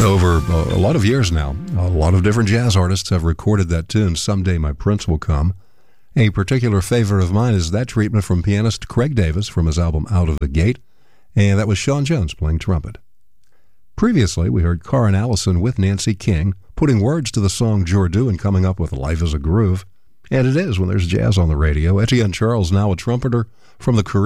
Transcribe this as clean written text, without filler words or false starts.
Over a lot of years now, a lot of different jazz artists have recorded that tune, Someday My Prince Will Come. A particular favorite of mine is that treatment from pianist Craig Davis from his album Out of the Gate, and that was Sean Jones playing trumpet. Previously, we heard Karin Allison with Nancy King putting words to the song Jordu and coming up with Life is a Groove. And it is when there's jazz on the radio. Etienne Charles, now a trumpeter from the Caribbean.